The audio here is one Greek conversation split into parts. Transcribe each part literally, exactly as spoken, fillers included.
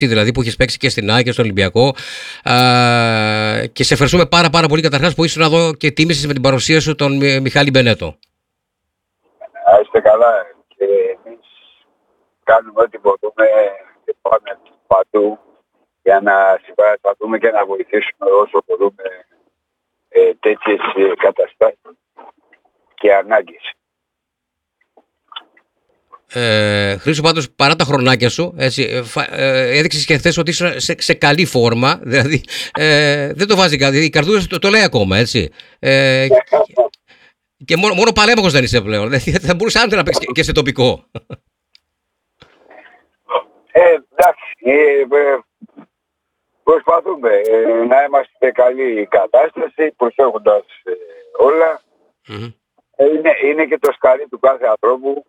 δηλαδή που έχεις παίξει και στην ΑΕΚ και στον Ολυμπιακό. Α, και σε ευχαριστούμε πάρα, πάρα πολύ καταρχάς που ήσουν εδώ και τίμησες με την παρουσία σου τον Μιχάλη Μπενέτο. Να είστε καλά. Και εμείς κάνουμε ό,τι μπορούμε και πάμε παντού για να συμπαρασταθούμε και να βοηθήσουμε όσο μπορούμε ε, τέτοιες ε, καταστάσεις και ανάγκες. Ε, Χρήστο, πάντως, παρά τα χρονάκια σου, έτσι, ε, έδειξες και χθες ότι είσαι σε, σε καλή φόρμα, δηλαδή ε, δεν το βάζει κάτι, η καρδούλα το, το λέει ακόμα, έτσι. Ε, και μόνο, μόνο παλέμαχος δεν είσαι πλέον, δηλαδή θα μπορούσε άντε να παίξεις και, και σε τοπικό. Ε, εντάξει, ε, ε, προσπαθούμε ε, να είμαστε σε καλή κατάσταση, προσέχοντας ε, όλα. Mm-hmm. Ε, είναι, είναι και το σκαλί του κάθε ανθρώπου.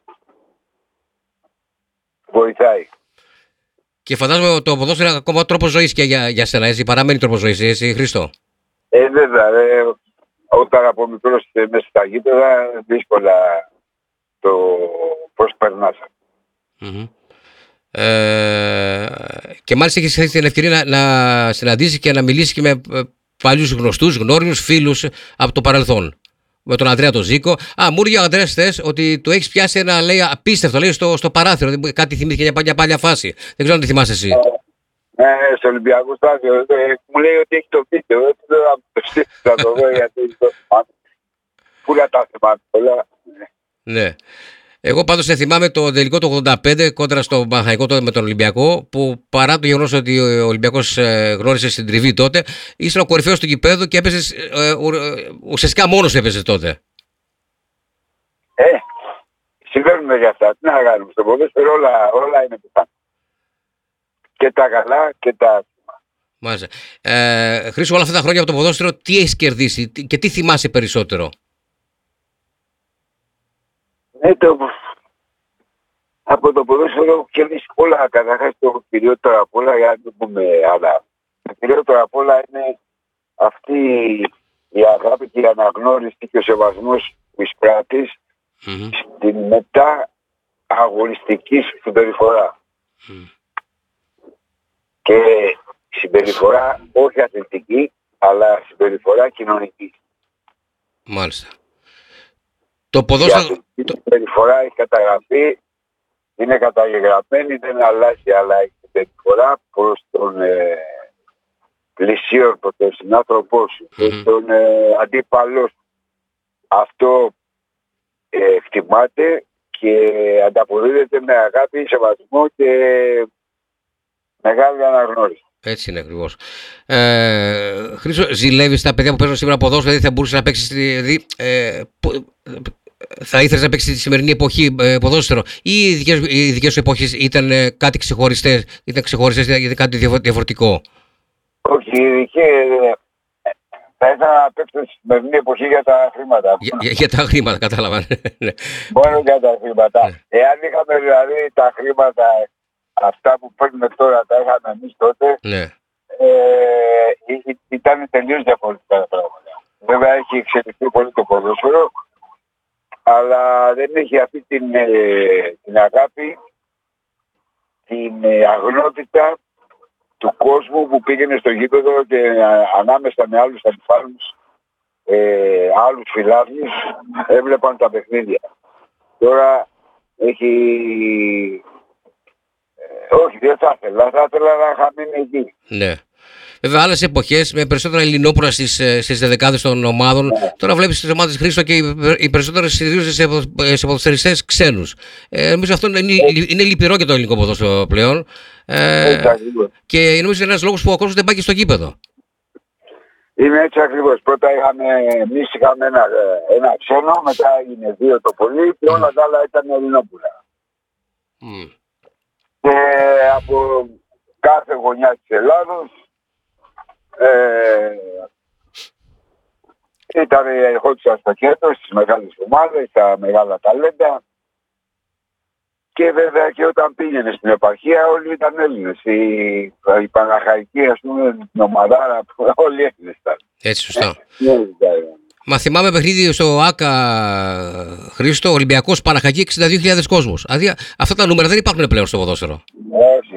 Βοηθάει. Και φαντάζομαι το ποδόσφαιρο είναι ακόμα τρόπο ζωής και για, για σένα, έτσι, παραμένει τρόπο ζωής, έτσι, Χρήστο. Ε, βέβαια, ε, όταν από μικρός μέσα στα γήπεδα, δύσκολα το πώς περνάς. Mm-hmm. Ε, και μάλιστα έχεις την ευκαιρία να, να συναντήσεις και να μιλήσεις και με παλιούς γνωστούς, γνώριμους φίλους από το παρελθόν. Με τον Ανδρέα τον Ζήκο. Α, μου έλεγε ο Ανδρέας χθες ότι του έχεις πιάσει ένα, λέει, απίστευτο, λέει, στο, στο παράθυρο. Κάτι θυμήθηκε μια παλιά, παλιά φάση. Δεν ξέρω αν τη θυμάσαι εσύ. Ναι, ε, στο Ολυμπιακό στάδιο. Ε, μου λέει ότι έχει το βίντεο. Δεν θέλω να το στείλω, θα το δω γιατί το θυμάμαι. Πού να τα θυμάμαι όλα. Ναι. Εγώ πάντως θυμάμαι το τελικό του ογδόντα πέντε κόντρα στο Παναθηναϊκό με τον Ολυμπιακό, που παρά το γεγονός ότι ο Ολυμπιακός γνώρισε στην τριβή τότε, ήσουν ο κορυφαίος του γηπέδου και έπαιζες, ε, ουσιαστικά μόνος έπαιζες τότε. Ε, συμβαίνουμε για αυτά. Τι να κάνουμε στο ποδόσφαιρο, όλα, όλα είναι πιθανά. Και τα καλά και τα άσχημα. Μάλιστα. Ε, Χρήστο, όλα αυτά τα χρόνια από το ποδόσφαιρο, τι έχεις κερδίσει και τι θυμάσαι περισσότερο? Ναι, το... από το ποδόσφαιρο έχω κερδίσει πολλά. Καταρχάς το κυριότερο απ' όλα, για να το πούμε, αλλά το κυριότερο απ' όλα είναι αυτή η αγάπη και η αναγνώριση και ο σεβασμός που εισπράττεις mm-hmm. στην μετά αγωνιστική συμπεριφορά. Mm. Και συμπεριφορά όχι αθλητική, αλλά συμπεριφορά κοινωνική. Μάλιστα. Το ποδόσφαιρο... Η συμπεριφορά έχει καταγραφεί, είναι καταγεγραμμένη, δεν αλλάζει, αλλά η συμπεριφορά προς τον ε, πλησίον, προς τον συνάνθρωπό σου, mm-hmm. προς τον ε, αντίπαλό σου. Αυτό ε, εκτιμάται και ανταποδίδεται με αγάπη, σεβασμό και μεγάλη αναγνώριση. Έτσι είναι ακριβώς. Ε, Χρήστο, ζηλεύεις τα παιδιά που παίζουν σήμερα ποδόσφαιρο, δηλαδή θα μπορούσε να παίξεις, δηλαδή, ε, θα ήθελες να παίξεις τη σημερινή εποχή ε, ποδόσφαιρο, ή οι δικές, οι δικές σου εποχές ήταν ε, κάτι ξεχωριστές, ήταν ξεχωριστές, ήταν κάτι διαφορετικό? Όχι, η δική, ε, θα ήθελα να παίξω τη σημερινή εποχή για τα χρήματα. Για, για, για τα χρήματα, κατάλαβα. Μόνο για τα χρήματα. Εάν είχαμε δηλαδή τα χρήματα αυτά που παίρνουμε τώρα, τα είχαμε εμείς τότε, ναι. ε, ήταν τελείως διαφορετικά τα πράγματα. Βέβαια έχει εξελιχθεί πολύ το ποδόσφαιρο, αλλά δεν έχει αυτή την, ε, την αγάπη, την ε, αγνότητα του κόσμου που πήγαινε στο γήπεδο και α, ανάμεσα με άλλους αντιπάλους, ε, άλλους φιλάθλους, έβλεπαν τα παιχνίδια. Τώρα έχει... Ε, όχι, δεν θα ήθελα, θα ήθελα να είχα μείνει εκεί. Ναι. Βέβαια, άλλες εποχές με περισσότερα ελληνόπουλα στις, στις δεκάδες των ομάδων. Ναι. Τώρα βλέπεις τις ομάδες Χρήστο και οι περισσότερες στηρίζονται σε, σε ποδοσφαιριστές ξένους. Ε, νομίζω αυτό είναι, είναι, είναι λυπηρό για το ελληνικό ποδόσφαιρο πλέον. Ε, και νομίζω είναι ένας λόγος που ο κόσμος δεν πάει και στο γήπεδο. Είναι έτσι ακριβώς. Πρώτα είχαμε, εμείς είχαμε ένα, ένα ξένο, μετά έγινε δύο το πολύ και όλα mm. τα άλλα ήταν ελληνόπουλα. Mm. Και από κάθε γωνιά της Ελλάδος ε, ήταν ερχόντουσαν στο κέντρο στις μεγάλες ομάδες, στα μεγάλα ταλέντα, και βέβαια και όταν πήγαινε στην επαρχία όλοι ήταν Έλληνες. Η, η Παναχαϊκή, ας πούμε, την ομαδάρα, όλοι Έλληνες ήταν. Έτσι, σωστά. Μα θυμάμαι παιχνίδι στο ΆΚΑ, Χρήστο, Ολυμπιακός Παναχαϊκή, εξήντα δύο χιλιάδες κόσμος. Δηλαδή αυτά τα νούμερα δεν υπάρχουν πλέον στο ποδόσφαιρο. Όχι,